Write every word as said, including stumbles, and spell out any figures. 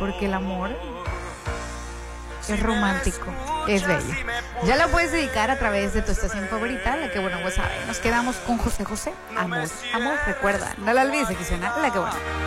porque el amor es romántico, es bello. Ya la puedes dedicar a través de tu estación favorita, la que bueno, pues sabe. Nos quedamos con José José. Amor, amor, recuerda, no la olvides de que suena la que bueno.